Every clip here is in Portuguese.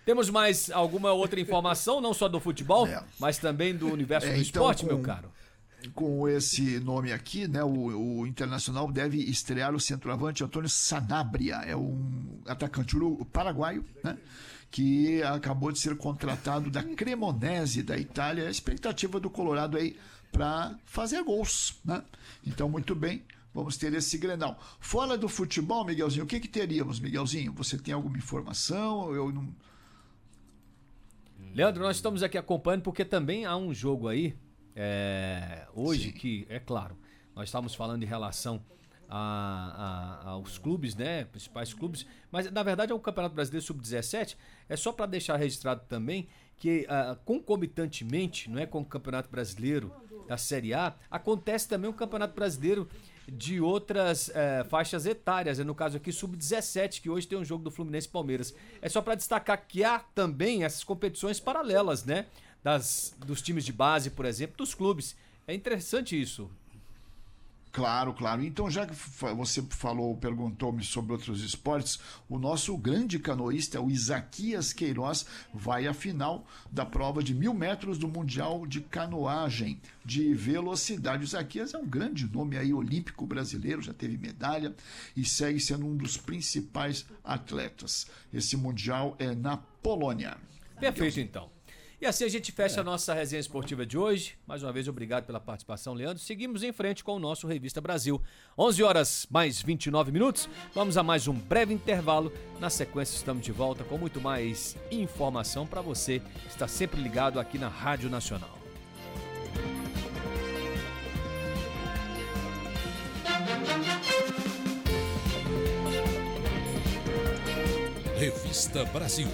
Temos mais alguma outra informação, não só do futebol, mas também do universo do esporte, meu caro? Com esse nome aqui, né, o Internacional deve estrear o centroavante Antônio Sanabria, é um atacante paraguaio, né, que acabou de ser contratado da Cremonese da Itália. A expectativa do Colorado aí para fazer gols, né? Então, muito bem, vamos ter esse Grenal. Fora do futebol, Miguelzinho, o que teríamos, Miguelzinho? Você tem alguma informação? Eu não... Leandro, nós estamos aqui acompanhando porque também há um jogo aí, hoje, sim, que, é claro, nós estávamos falando em relação aos clubes, né, principais clubes, mas na verdade é o Campeonato Brasileiro Sub-17, é só para deixar registrado também que concomitantemente, não é, com o Campeonato Brasileiro da Série A, acontece também o Campeonato Brasileiro de outras faixas etárias, no caso aqui Sub-17, que hoje tem um jogo do Fluminense e Palmeiras. É só para destacar que há também essas competições paralelas, né, dos times de base, por exemplo, dos clubes. É interessante isso. Claro, claro. Então, já que você perguntou-me sobre outros esportes, o nosso grande canoísta, o Isaquias Queiroz, vai à final da prova de 1.000 metros do Mundial de Canoagem de Velocidade. O Isaquias é um grande nome aí olímpico brasileiro, já teve medalha e segue sendo um dos principais atletas. Esse Mundial é na Polônia. Perfeito, então. E assim a gente fecha a nossa resenha esportiva de hoje. Mais uma vez, obrigado pela participação, Leandro. Seguimos em frente com o nosso Revista Brasil. 11 horas mais 29 minutos. Vamos a mais um breve intervalo. Na sequência, estamos de volta com muito mais informação para você que está sempre ligado aqui na Rádio Nacional. Revista Brasil.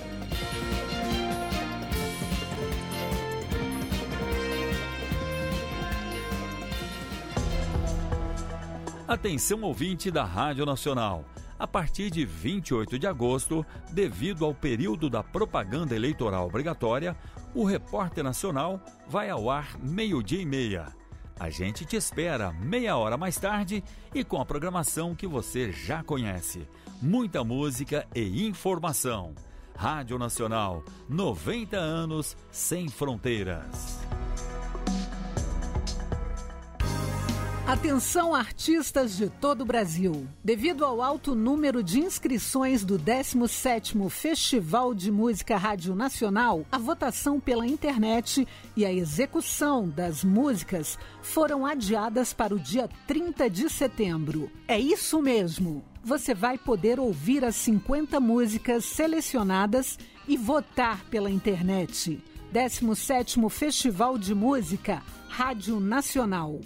Atenção, ouvinte da Rádio Nacional. A partir de 28 de agosto, devido ao período da propaganda eleitoral obrigatória, o Repórter Nacional vai ao ar 12:30. A gente te espera meia hora mais tarde e com a programação que você já conhece. Muita música e informação. Rádio Nacional, 90 anos sem fronteiras. Atenção, artistas de todo o Brasil. Devido ao alto número de inscrições do 17º Festival de Música Rádio Nacional, a votação pela internet e a execução das músicas foram adiadas para o dia 30 de setembro. É isso mesmo! Você vai poder ouvir as 50 músicas selecionadas e votar pela internet. 17º Festival de Música Rádio Nacional.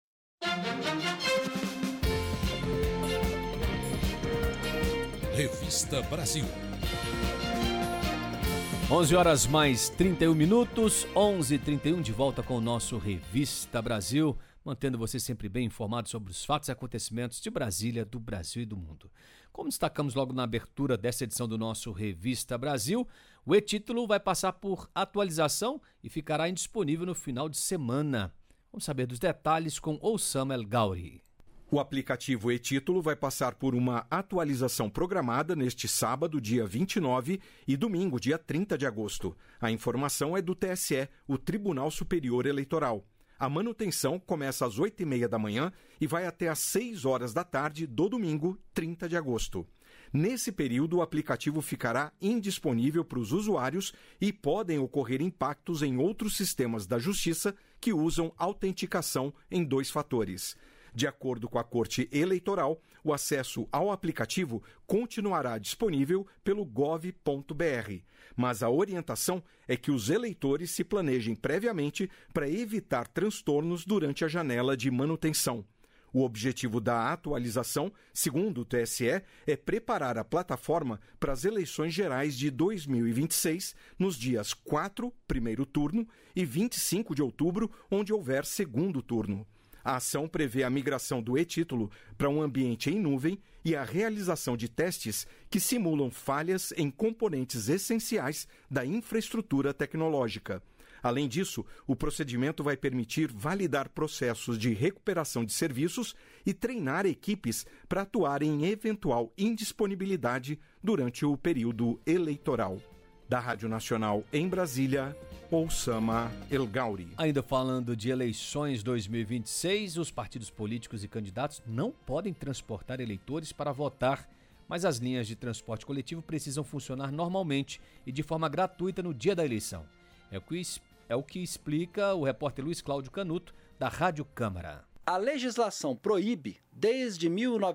Revista Brasil. 11 horas mais 31 minutos, 11h31, de volta com o nosso Revista Brasil, mantendo você sempre bem informado sobre os fatos e acontecimentos de Brasília, do Brasil e do mundo. Como destacamos logo na abertura dessa edição do nosso Revista Brasil, o e-título vai passar por atualização e ficará indisponível no final de semana. Vamos saber dos detalhes com Oussama El Gauri. O aplicativo e-título vai passar por uma atualização programada neste sábado, dia 29, e domingo, dia 30 de agosto. A informação é do TSE, o Tribunal Superior Eleitoral. A manutenção começa às 8h30 da manhã e vai até às 6 horas da tarde do domingo, 30 de agosto. Nesse período, o aplicativo ficará indisponível para os usuários e podem ocorrer impactos em outros sistemas da Justiça que usam autenticação em 2 fatores. De acordo com a Corte Eleitoral, o acesso ao aplicativo continuará disponível pelo gov.br, mas a orientação é que os eleitores se planejem previamente para evitar transtornos durante a janela de manutenção. O objetivo da atualização, segundo o TSE, é preparar a plataforma para as eleições gerais de 2026, nos dias 4, primeiro turno, e 25 de outubro, onde houver segundo turno. A ação prevê a migração do e-título para um ambiente em nuvem e a realização de testes que simulam falhas em componentes essenciais da infraestrutura tecnológica. Além disso, o procedimento vai permitir validar processos de recuperação de serviços e treinar equipes para atuar em eventual indisponibilidade durante o período eleitoral. Da Rádio Nacional em Brasília, Oussama El Gauri. Ainda falando de eleições 2026, os partidos políticos e candidatos não podem transportar eleitores para votar, mas as linhas de transporte coletivo precisam funcionar normalmente e de forma gratuita no dia da eleição. É o que explica o repórter Luiz Cláudio Canuto, da Rádio Câmara. A legislação proíbe, desde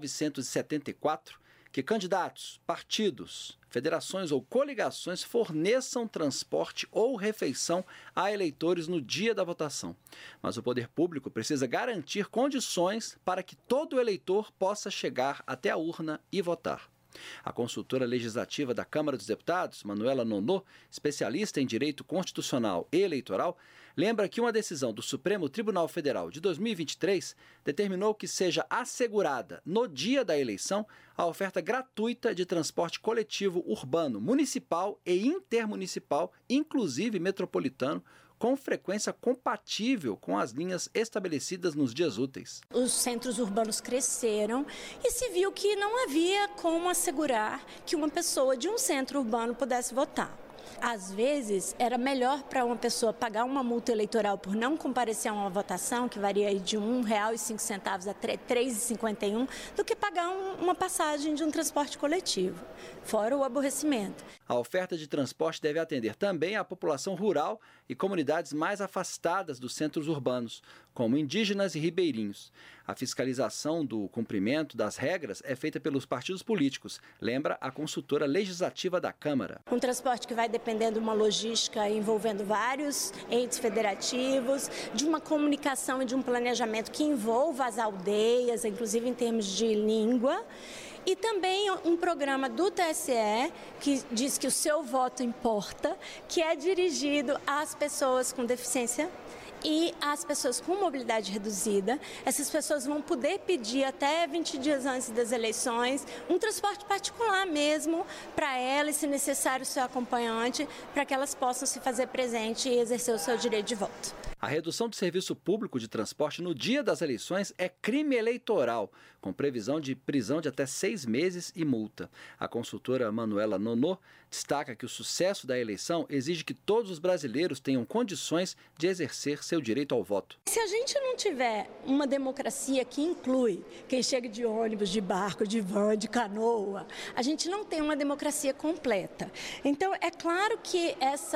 1974, que candidatos, partidos, federações ou coligações forneçam transporte ou refeição a eleitores no dia da votação. Mas o poder público precisa garantir condições para que todo eleitor possa chegar até a urna e votar. A consultora legislativa da Câmara dos Deputados, Manuela Nonô, especialista em direito constitucional e eleitoral, lembra que uma decisão do Supremo Tribunal Federal de 2023 determinou que seja assegurada, no dia da eleição, a oferta gratuita de transporte coletivo urbano, municipal e intermunicipal, inclusive metropolitano, com frequência compatível com as linhas estabelecidas nos dias úteis. Os centros urbanos cresceram e se viu que não havia como assegurar que uma pessoa de um centro urbano pudesse votar. Às vezes, era melhor para uma pessoa pagar uma multa eleitoral por não comparecer a uma votação, que varia de R$ 1,05 a R$ 3,51, do que pagar uma passagem de um transporte coletivo, fora o aborrecimento. A oferta de transporte deve atender também à população rural e comunidades mais afastadas dos centros urbanos, como indígenas e ribeirinhos. A fiscalização do cumprimento das regras é feita pelos partidos políticos, lembra a consultora legislativa da Câmara. Um transporte que vai dependendo de uma logística envolvendo vários entes federativos, de uma comunicação e de um planejamento que envolva as aldeias, inclusive em termos de língua. E também um programa do TSE que diz que o seu voto importa, que é dirigido às pessoas com deficiência e às pessoas com mobilidade reduzida. Essas pessoas vão poder pedir até 20 dias antes das eleições um transporte particular mesmo para elas, se necessário, o seu acompanhante, para que elas possam se fazer presente e exercer o seu direito de voto. A redução do serviço público de transporte no dia das eleições é crime eleitoral, com previsão de prisão de até 6 meses e multa. A consultora Manuela Nonô destaca que o sucesso da eleição exige que todos os brasileiros tenham condições de exercer seu direito ao voto. Se a gente não tiver uma democracia que inclui quem chega de ônibus, de barco, de van, de canoa, a gente não tem uma democracia completa. Então, é claro que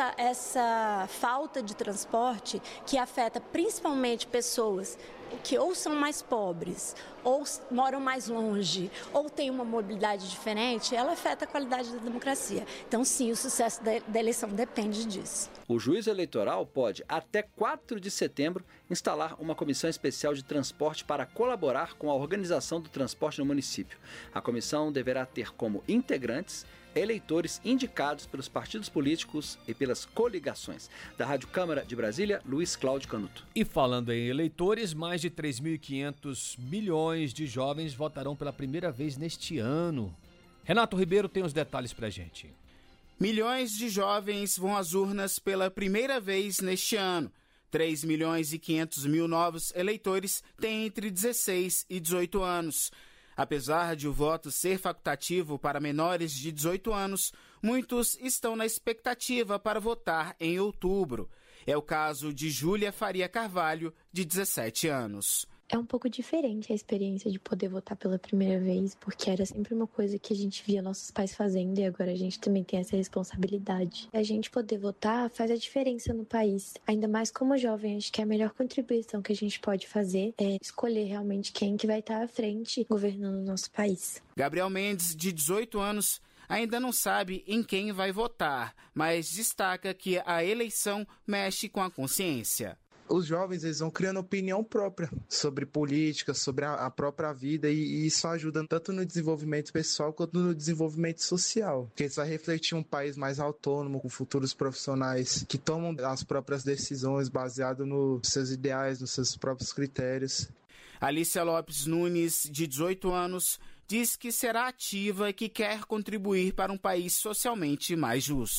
essa falta de transporte, que afeta principalmente pessoas que ou são mais pobres, ou moram mais longe, ou têm uma mobilidade diferente, ela afeta a qualidade da democracia. Então, sim, o sucesso da eleição depende disso. O juiz eleitoral pode, até 4 de setembro, instalar uma comissão especial de transporte para colaborar com a organização do transporte no município. A comissão deverá ter como integrantes eleitores indicados pelos partidos políticos e pelas coligações. Da Rádio Câmara de Brasília, Luiz Cláudio Canuto. E falando em eleitores, mais de 3.500 milhões de jovens votarão pela primeira vez neste ano. Renato Ribeiro tem os detalhes pra gente. Milhões de jovens vão às urnas pela primeira vez neste ano. 3 milhões e 500 mil novos eleitores têm entre 16 e 18 anos. Apesar de o voto ser facultativo para menores de 18 anos, muitos estão na expectativa para votar em outubro. É o caso de Júlia Faria Carvalho, de 17 anos. É um pouco diferente a experiência de poder votar pela primeira vez, porque era sempre uma coisa que a gente via nossos pais fazendo e agora a gente também tem essa responsabilidade. A gente poder votar faz a diferença no país, ainda mais como jovem. Acho que a melhor contribuição que a gente pode fazer é escolher realmente quem que vai estar à frente governando o nosso país. Gabriel Mendes, de 18 anos, ainda não sabe em quem vai votar, mas destaca que a eleição mexe com a consciência. Os jovens, eles vão criando opinião própria sobre política, sobre a própria vida, e isso ajuda tanto no desenvolvimento pessoal quanto no desenvolvimento social, porque isso vai refletir um país mais autônomo, com futuros profissionais que tomam as próprias decisões baseado nos seus ideais, nos seus próprios critérios. Alicia Lopes Nunes, de 18 anos, diz que será ativa e que quer contribuir para um país socialmente mais justo.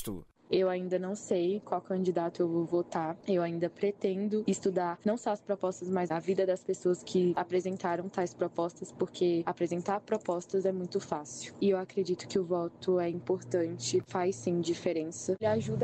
Eu ainda não sei qual candidato eu vou votar. Eu ainda pretendo estudar não só as propostas, mas a vida das pessoas que apresentaram tais propostas, porque apresentar propostas é muito fácil. E eu acredito que o voto é importante, faz sim diferença. Ele ajuda